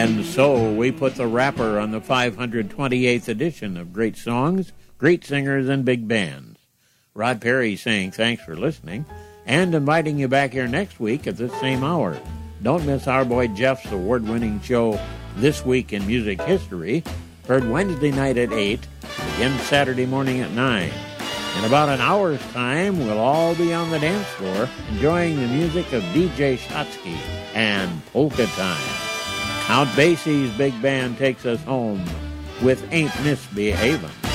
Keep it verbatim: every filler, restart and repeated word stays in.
And so we put the wrapper on the five hundred twenty-eighth edition of Great Songs, Great Singers, and Big Bands. Rod Perry saying thanks for listening and inviting you back here next week at this same hour. Don't miss our boy Jeff's award-winning show, This Week in Music History, heard Wednesday night at eight, again Saturday morning at nine. In about an hour's time, we'll all be on the dance floor enjoying the music of D J Shotsky and Polka Time. Count Basie's big band takes us home with Ain't Misbehavin'.